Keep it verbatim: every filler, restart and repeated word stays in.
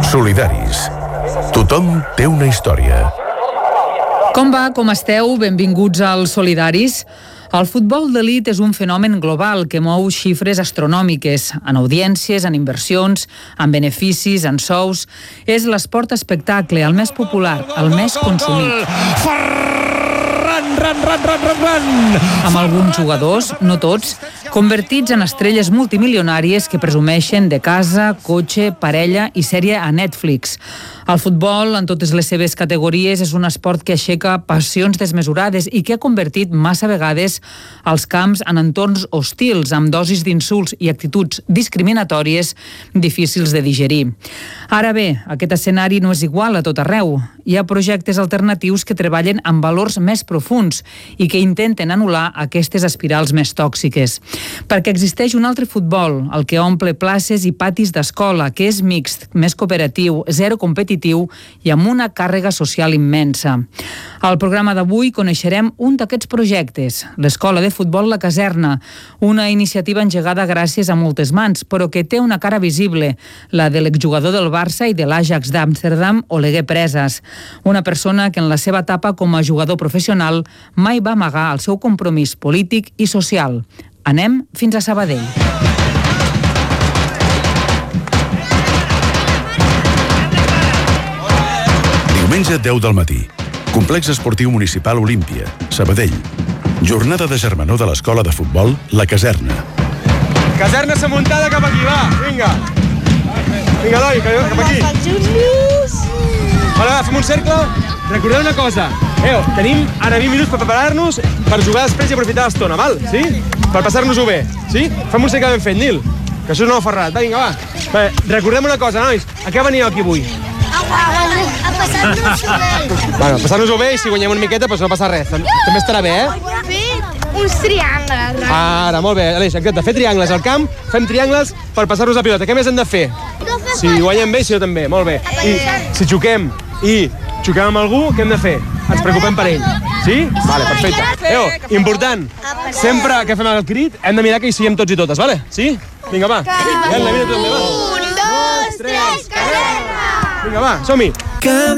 Solidaris. Tothom té una història. Com va? Com esteu? Benvinguts als Solidaris. El futbol d'elit és un fenomen global que mou xifres astronòmiques en audiències, en inversions, en beneficis, en sous. És l'esport espectacle, el més popular, el més consumit. Ferran, ran, ran, ran, ran, ran. Amb alguns jugadors, no tots, convertits en estrelles multimilionàries que presumeixen de casa, cotxe, parella i sèrie a Netflix. El futbol, en totes les seves categories, és un esport que aixeca passions desmesurades i que ha convertit massa vegades els camps en entorns hostils, amb dosis d'insults i actituds discriminatòries difícils de digerir. Ara bé, aquest escenari no és igual a tot arreu. Hi ha projectes alternatius que treballen amb valors més profunds i que intenten anul·lar aquestes espirals més tòxiques. Perquè existeix un altre futbol, el que omple places i patis d'escola, que és mixt, més cooperatiu, zero competitiu i amb una càrrega social immensa. Al programa d'avui coneixerem un d'aquests projectes, l'Escola de Futbol La Caserna, una iniciativa engegada gràcies a moltes mans, però que té una cara visible, la de l'exjugador del Barça i de l'Ajax d'Amsterdam, Oleguer Presas, una persona que en la seva etapa com a jugador professional mai va amagar el seu compromís polític i social. Anem fins a Sabadell. Diumenge deu del matí. Complex Esportiu Municipal Olímpia, Sabadell. Jornada de germanor de l'Escola de Futbol La Caserna. Caserna s'amuntada cap aquí, va, vinga. Vinga, Eloi, cap aquí. Vale, va, fem un cercle. Recordeu una cosa. Eo, tenim ara vint minuts per preparar-nos per jugar després i aprofitar l'estona, val? Sí? Per passar-nos-ho bé, sí? Fem un cercle ben fet, Nil. Que això és nou ferrat. Va, vinga, va. Bé, recordem una cosa, nois. A què veníeu aquí avui? A passar-nos-ho bé. Bueno, a passar-nos-ho bé i si guanyem una miqueta, doncs no passa res. També estarà bé, eh? Fer uns triangles. Ara, molt bé. Aleix, exacte, fer triangles al camp, fem triangles per passar-nos la pilota. Què més hem de fer? Si guanyem bé, si jo també, molt bé. I si xoquem i xoquem amb algú, què hem de fer? Ens preocupem per ell. Sí? Vale, perfecte. Eo, important, sempre que fem el crit hem de mirar que hi siguem tots i totes, vale? Sí? Vinga, va. Vinga, mira tu també, va. Un, dos, tres, Caserna! Vinga, va, som-hi.